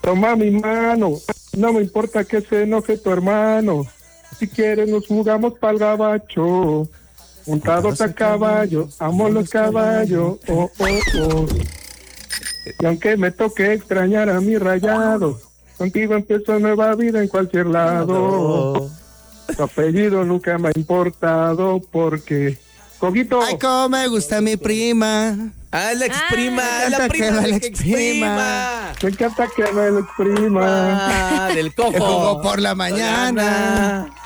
Toma mi mano, no me importa que se enoje tu hermano. Si quieres nos jugamos pa'l gabacho. Montados a caballo, amo los caballos. Oh, oh, oh. Y aunque me toque extrañar a mi Rayado, contigo empiezo nueva vida en cualquier lado. Tu apellido nunca me ha importado porque... Coguito. Ay, cómo me gusta mi prima. Ah, la exprima, la prima, la exprima. Me encanta que me lo exprima. Ah, del cojo. Por la mañana.